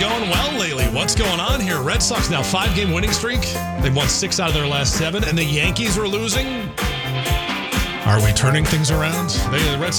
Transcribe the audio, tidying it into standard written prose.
going well lately. What's going on here? Red Sox now 5-game winning streak. They've won 6 out of their last 7, and the Yankees are losing. Are we turning things around? The Red Sox